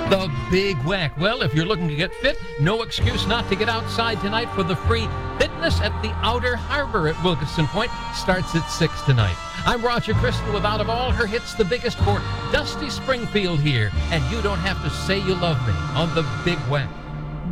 The Big Whack. Well, if you're looking to get fit, no excuse not to get outside tonight for the free Fitness at the Outer Harbor at Wilkinson Point. Starts at 6 tonight. I'm Roger Crystal with out of all her hits, the biggest for Dusty Springfield here. And you don't have to say you love me on The Big Whack.